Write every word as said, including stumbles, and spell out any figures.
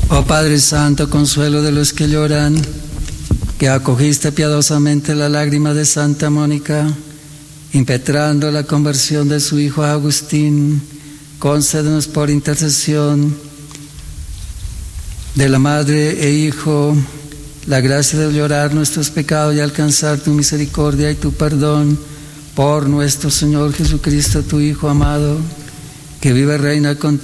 Oh Padre Santo, consuelo de los que lloran, que acogiste piadosamente la lágrima de Santa Mónica, impetrando la conversión de su hijo Agustín, concédenos por intercesión de la Madre e Hijo la gracia de llorar nuestros pecados y alcanzar tu misericordia y tu perdón por nuestro Señor Jesucristo, tu Hijo amado, que vive y reina contigo